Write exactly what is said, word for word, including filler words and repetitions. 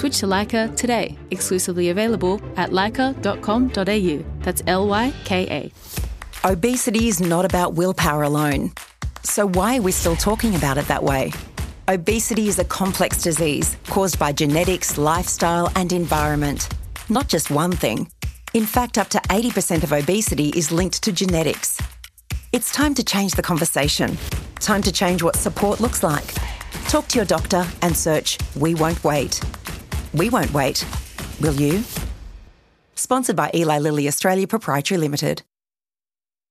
Switch to Lyca today. Exclusively available at lyca dot com dot a u. That's L Y K A. Obesity is not about willpower alone. So why are we still talking about it that way? Obesity is a complex disease caused by genetics, lifestyle and environment. Not just one thing. In fact, up to eighty percent of obesity is linked to genetics. It's time to change the conversation. Time to change what support looks like. Talk to your doctor and search We Won't Wait. We won't wait. Will you? Sponsored by Eli Lilly Australia Proprietary Limited.